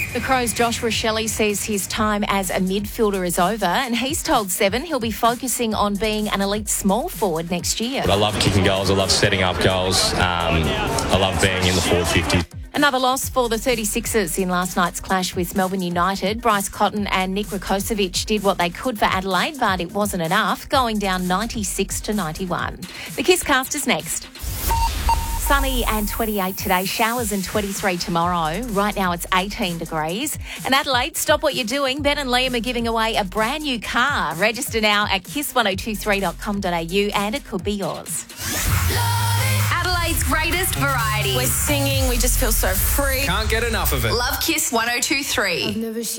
The Crows' Joshua Shelley says his time as a midfielder is over, and he's told Seven he'll be focusing on being an elite small forward next year. I love kicking goals. I love setting up goals. I love being in the forward 50. Another loss for the 36ers in last night's clash with Melbourne United. Bryce Cotton and Nick Rakocevic did what they could for Adelaide, but it wasn't enough, going down 96-91. The Kiss Cast is next. Sunny and 28 today, showers and 23 tomorrow. Right now it's 18 degrees. And Adelaide, stop what you're doing. Ben and Liam are giving away a brand new car. Register now at kiss1023.com.au and it could be yours. Adelaide's greatest variety. We're singing, we just feel so free. Can't get enough of it. Love Kiss 102.3.